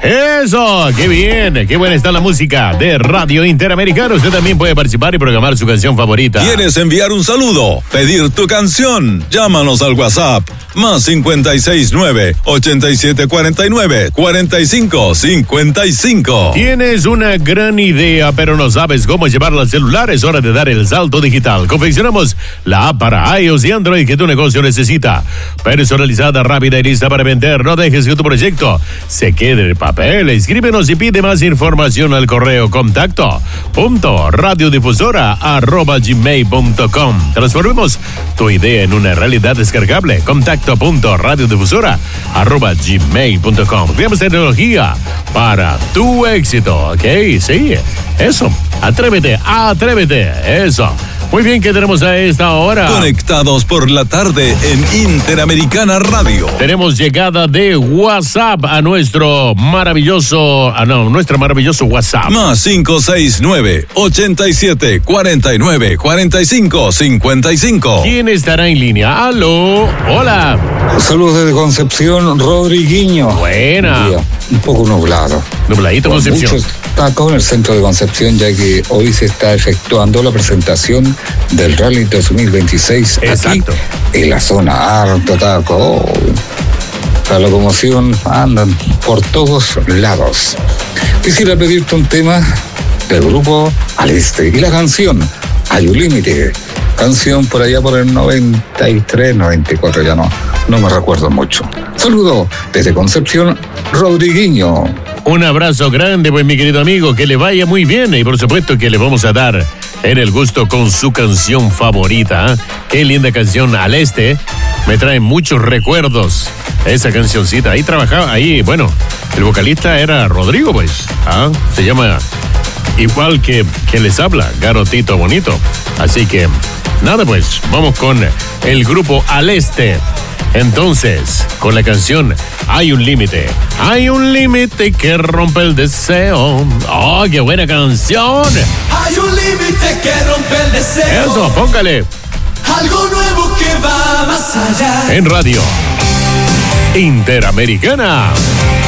Eso, qué bien, qué buena está la música de Radio Interamericana. Usted también puede participar y programar su canción favorita. ¿Quieres enviar un saludo? ¿Pedir tu canción? Llámanos al WhatsApp más 569-8749-4555. Tienes una gran idea, pero no sabes cómo llevarla al celular. Es hora de dar el salto digital. Confeccionamos la app para iOS y Android que tu negocio necesita. Personalizada, rápida y lista para vender. No dejes que tu proyecto se quede en el papel. Escríbenos y pide más información al correo contacto.radiodifusora@gmail.com. Transformemos tu idea en una realidad descargable. Contacto.radiodifusora@gmail.com. Creamos tecnología para tu éxito, ¿ok? Sí, eso. Atrévete, eso. Muy bien, ¿qué tenemos a esta hora? Conectados por la tarde en Interamericana Radio. Tenemos llegada de WhatsApp a nuestro maravilloso WhatsApp. Más 569-8749-4555. ¿Quién estará en línea? ¡Aló! ¡Hola! Saludos desde Concepción, Rodriguinho. Buena. Un poco nublado. Nubladito, Concepción. Mucho está acá en el centro de Concepción, ya que hoy se está efectuando la presentación del Rally 2026. Exacto. Aquí, en la zona Harto Taco. La locomoción andan por todos lados. Quisiera pedirte un tema del grupo Al Este y la canción Hay un Límite. Canción por allá por el 93, 94, ya no me recuerdo mucho. Saludo desde Concepción, Rodriguinho. Un abrazo grande, pues, mi querido amigo, que le vaya muy bien y por supuesto que le vamos a dar en el gusto con su canción favorita. ¿Eh? Qué linda canción, Al Este. Me trae muchos recuerdos esa cancioncita. Ahí trabajaba, bueno, el vocalista era Rodrigo, pues. Se llama igual que les habla, Garotito Bonito. Así que, nada, pues, vamos con el grupo Al Este. Entonces, con la canción Hay un límite. Hay un límite que rompe el deseo. ¡Oh, qué buena canción! Hay un límite que rompe el deseo. Eso, póngale. Algo nuevo que va más allá. En Radio Interamericana.